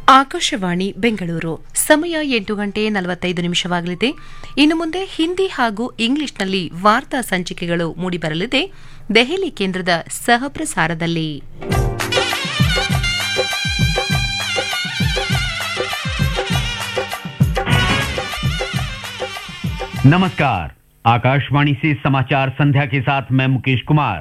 ಆಕಾಶವಾಣಿ ಬೆಂಗಳೂರು ಸಮಯ 8:45 ಇನ್ನು ಮುಂದೆ ಹಿಂದಿ ಹಾಗೂ ಇಂಗ್ಲಿಷ್ನಲ್ಲಿ ವಾರ್ತಾ ಸಂಚಿಕೆಗಳು ಮೂಡಿಬರಲಿದೆ ದೆಹಲಿ ಕೇಂದ್ರದ ಸಹಪ್ರಸಾರದಲ್ಲಿ. नमस्कार, आकाशवाणी से समाचार संध्या के साथ मैं मुकेश कुमार।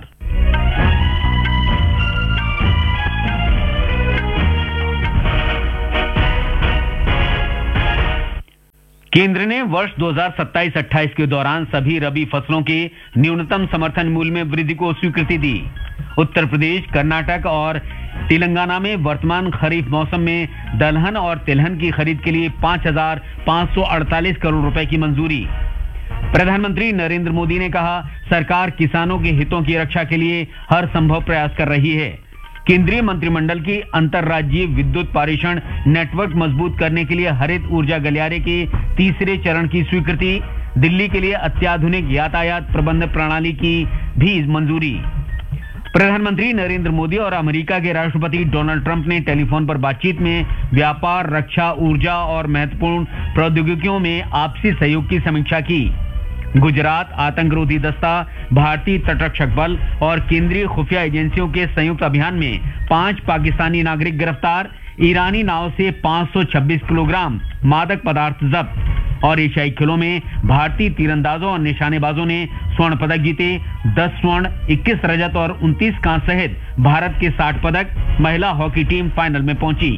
केंद्र ने वर्ष 2027-28 के दौरान सभी रबी फसलों के न्यूनतम समर्थन मूल्य में वृद्धि को स्वीकृति दी। उत्तर प्रदेश, कर्नाटक और तेलंगाना में वर्तमान खरीफ मौसम में दलहन और तिलहन की खरीद के लिए 5,548 करोड़ रुपए की मंजूरी। प्रधानमंत्री नरेंद्र मोदी ने कहा, सरकार किसानों के हितों की रक्षा के लिए हर संभव प्रयास कर रही है। केंद्रीय मंत्रिमंडल की अंतर्राज्यीय विद्युत पारेषण नेटवर्क मजबूत करने के लिए हरित ऊर्जा गलियारे के तीसरे चरण की स्वीकृति। दिल्ली के लिए अत्याधुनिक यातायात प्रबंध प्रणाली की भी मंजूरी। प्रधानमंत्री नरेंद्र मोदी और अमेरिका के राष्ट्रपति डोनाल्ड ट्रंप ने टेलीफोन पर बातचीत में व्यापार, रक्षा, ऊर्जा और महत्वपूर्ण प्रौद्योगिकियों में आपसी सहयोग की समीक्षा की। गुजरात आतंकरोधी दस्ता, भारतीय तटरक्षक बल और केंद्रीय खुफिया एजेंसियों के संयुक्त अभियान में 5 पाकिस्तानी नागरिक गिरफ्तार। ईरानी नाव से 526 किलोग्राम मादक पदार्थ जब्त। और एशियाई खेलों में भारतीय तीरंदाजों और निशानेबाजों ने स्वर्ण पदक जीते। 10 स्वर्ण, 21 रजत और 29 कांस्य सहित भारत के 60 पदक। महिला हॉकी टीम फाइनल में पहुंची।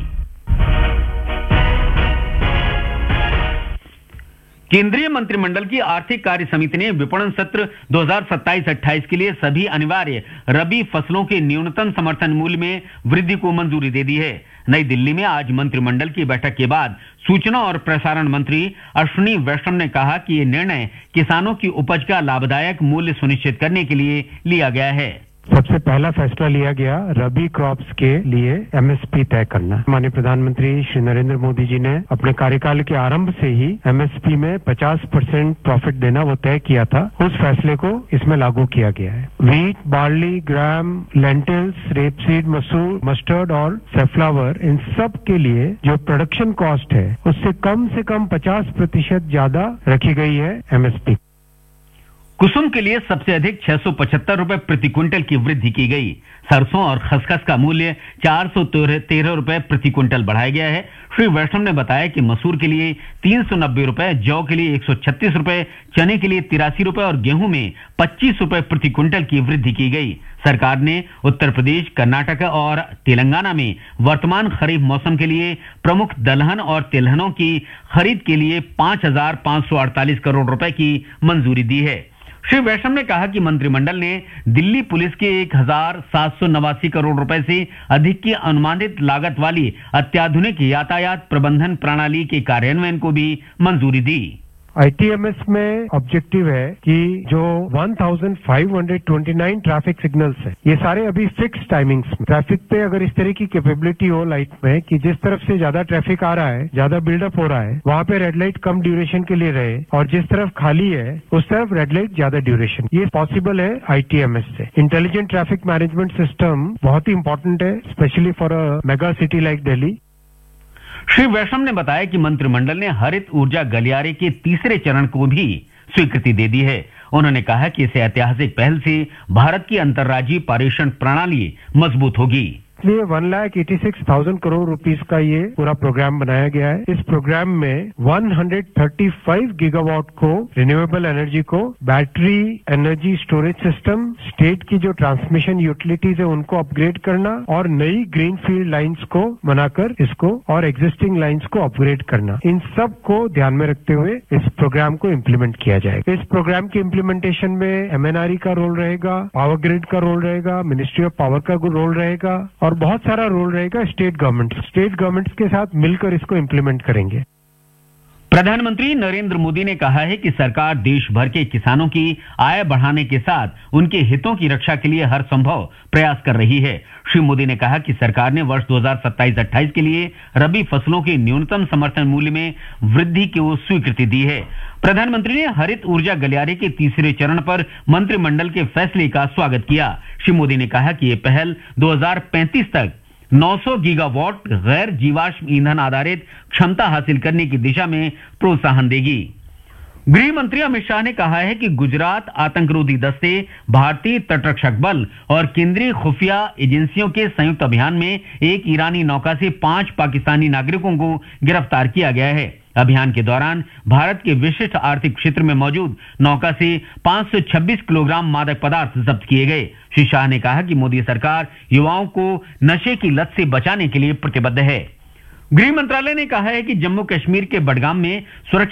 केंद्रीय मंत्रिमंडल की आर्थिक कार्य समिति ने विपणन सत्र 2027-28 के लिए सभी अनिवार्य रबी फसलों के न्यूनतम समर्थन मूल्य में वृद्धि को मंजूरी दे दी है। नई दिल्ली में आज मंत्रिमंडल की बैठक के बाद सूचना और प्रसारण मंत्री अश्विनी वैष्णव ने कहा कि ये निर्णय किसानों की उपज का लाभदायक मूल्य सुनिश्चित करने के लिए लिया गया है। सबसे पहला फैसला लिया गया रबी क्रॉप्स के लिए एमएसपी तय करना। माननीय प्रधानमंत्री श्री नरेंद्र मोदी जी ने अपने कार्यकाल के आरंभ से ही एमएसपी में 50% प्रॉफिट देना वो तय किया था। उस फैसले को इसमें लागू किया गया है। व्हीट, बार्ली, ग्राम, लेंटिल्स, रेपसीड, मसूर, मस्टर्ड और सेफ्लावर, इन सब के लिए जो प्रोडक्शन कॉस्ट है उससे कम 50% ज्यादा रखी गई है एमएसपी। कुसुम के लिए सबसे अधिक 675 रुपए प्रति क्विंटल की वृद्धि की गई। सरसों और खसखस का मूल्य 413 रुपए प्रति क्विंटल बढ़ाया गया है। श्री वैष्णव ने बताया कि मसूर के लिए 390 रुपए, जौ के लिए 136 रुपए, चने के लिए 83 रुपए और गेहूं में 25 रुपए प्रति क्विंटल की वृद्धि की गई। सरकार ने उत्तर प्रदेश, कर्नाटक और तेलंगाना में वर्तमान खरीफ मौसम के लिए प्रमुख दलहन और तिलहनों की खरीद के लिए 5,548 करोड़ रुपए की मंजूरी दी है। श्री वैष्णव ने कहा कि मंत्रिमंडल ने दिल्ली पुलिस के 1,789 करोड़ रुपए से अधिक की अनुमानित लागत वाली अत्याधुनिक यातायात प्रबंधन प्रणाली के कार्यान्वयन को भी मंजूरी दी। आईटीएमएस में ऑब्जेक्टिव है कि जो 1529 ट्रैफिक सिग्नल्स है, ये सारे अभी फिक्स टाइमिंग्स में ट्रैफिक पे अगर इस तरह की कैपेबिलिटी हो लाइट में कि जिस तरफ से ज्यादा ट्रैफिक आ रहा है, ज्यादा बिल्डअप हो रहा है, वहां पे रेड लाइट कम ड्यूरेशन के लिए रहे और जिस तरफ खाली है उस तरफ रेड लाइट ज्यादा ड्यूरेशन, ये पॉसिबल है आईटीएमएस से। इंटेलिजेंट ट्रैफिक मैनेजमेंट सिस्टम बहुत ही इंपॉर्टेंट है, specially for a mega city like Delhi. Shri वैष्णव ने बताया कि मंत्रिमंडल ने हरित ऊर्जा गलियारे के तीसरे चरण को भी स्वीकृति दे दी है। उन्होंने कहा कि इसे ऐतिहासिक पहल से भारत की अंतर्राज्यीय पारेषण प्रणाली मजबूत होगी। इसलिए 1,86,000 करोड़ रुपीस का ये पूरा प्रोग्राम बनाया गया है। इस प्रोग्राम में 135 गीगावाट को रिन्यूएबल एनर्जी को, battery energy storage system, state की जो ट्रांसमिशन यूटिलिटीज है उनको अपग्रेड करना और नई ग्रीन फील्ड लाइन्स को बनाकर इसको और एग्जिस्टिंग लाइन्स को अपग्रेड करना, इन सब को ध्यान में रखते हुए इस प्रोग्राम को इम्प्लीमेंट किया जाएगा। इस प्रोग्राम के इम्प्लीमेंटेशन में एमएनआरई का रोल रहेगा, पावर ग्रिड का रोल रहेगा, मिनिस्ट्री ऑफ पावर का रोल रहेगा और बहुत सारा रोल रहेगा स्टेट गवर्नमेंट्स के साथ मिलकर इसको इम्प्लीमेंट करेंगे। प्रधानमंत्री नरेंद्र मोदी ने कहा है कि सरकार देश भर के किसानों की आय बढ़ाने के साथ उनके हितों की रक्षा के लिए हर संभव प्रयास कर रही है। श्री मोदी ने कहा कि सरकार ने वर्ष 2027-28 के लिए रबी फसलों के न्यूनतम समर्थन मूल्य में वृद्धि को स्वीकृति दी है। प्रधानमंत्री ने हरित ऊर्जा गलियारे के तीसरे चरण पर मंत्रिमंडल के फैसले का स्वागत किया। श्री मोदी ने कहा कि ये पहल 2035 तक 900 गीगावाट गैर जीवाश्म ईंधन आधारित क्षमता हासिल करने की दिशा में प्रोत्साहन देगी। गृह मंत्री अमित शाह ने कहा है कि गुजरात आतंकरोधी दस्ते, भारतीय तटरक्षक बल और केंद्रीय खुफिया एजेंसियों के संयुक्त अभियान में एक ईरानी नौका से 5 पाकिस्तानी नागरिकों को गिरफ्तार किया गया है। अभियान के दौरान भारत के विशिष्ट आर्थिक क्षेत्र में मौजूद नौका से 526 किलोग्राम मादक पदार्थ जब्त किए गए। श्री शाह ने कहा कि मोदी सरकार युवाओं को नशे की लत से बचाने के लिए प्रतिबद्ध है। गृह मंत्रालय ने कहा है कि जम्मू कश्मीर के बडगाम में सुरक्षा